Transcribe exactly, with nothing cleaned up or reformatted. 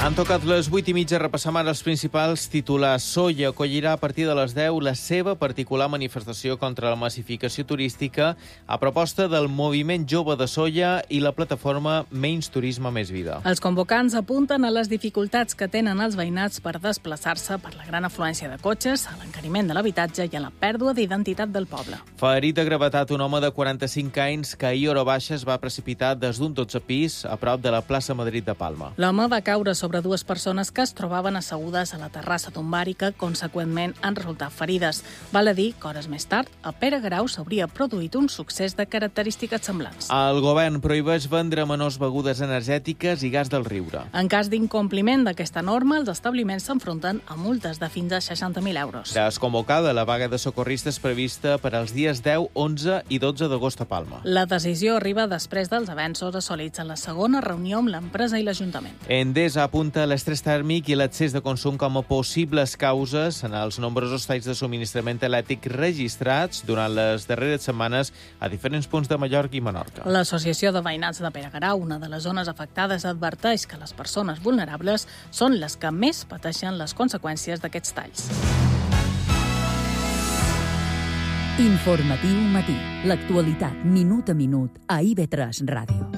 Han tocat les vuit i mitja, repassam ara els principals titulars. Sóller acollirà a partir de les deu la seva particular manifestació contra la massificació turística a proposta del Moviment Jove de Sóller i la plataforma Menys Turisme Més Vida. Els convocants apunten a les dificultats que tenen els veïnats per desplaçar-se per la gran afluència de cotxes, a l'encariment de l'habitatge i a la pèrdua d'identitat del poble. Ferit de gravetat un home de quaranta-cinc anys que ahir hora baixa es va precipitar des d'un dotze pis a prop de la plaça Madrid de Palma. L'home va caure sobre sobre dues persones que es trobaven assegudes a la terrassa d'un bar i que, conseqüentment, han resultat ferides. Val a dir que hores més tard, a Pere Grau s'hauria produït un succés de característiques semblants. El govern prohibeix vendre menors begudes energètiques i gas del riure. En cas d'incompliment d'aquesta norma, els establiments s'enfronten a multes de fins a seixanta mil euros. Desconvocada la vaga de socorristes prevista per als dies deu, onze i dotze d'agost a Palma. La decisió arriba després dels avenços assolits en la segona reunió amb l'empresa i l'Ajuntament. Endesa apunta l'estrès tèrmic i l'excés de consum com a possibles causes en els nombrosos talls de subministrament elèctric registrats durant les darreres setmanes a diferents punts de Mallorca i Menorca. L'Associació de Veïnats de Pere Grau, una de les zones afectades, adverteix que les persones vulnerables són les que més pateixen les conseqüències d'aquests talls. Informatiu matí. L'actualitat minut a minut a I V tres Ràdio.